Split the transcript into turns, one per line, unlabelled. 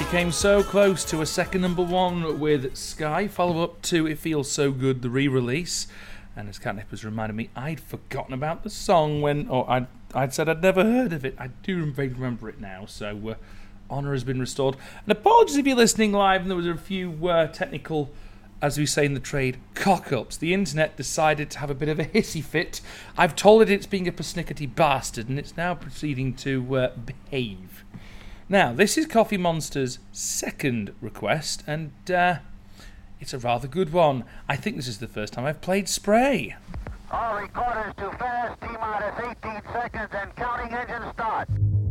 She came so close to a second number one with Sky, follow up to It Feels So Good, the re-release. And as Catnip has reminded me, I'd forgotten about the song when, I'd said I'd never heard of it. I do vaguely remember it now, so honour has been restored. And apologies if you're listening live and there was a few technical, as we say in the trade, cock-ups. The internet decided to have a bit of a hissy fit. I've told it it's being a persnickety bastard, and it's now proceeding to behave. Now, this is Coffee Monster's second request, and it's a rather good one. I think this is the first time I've played Spray.
All recorders too fast, T-minus 18 seconds, and counting engine start.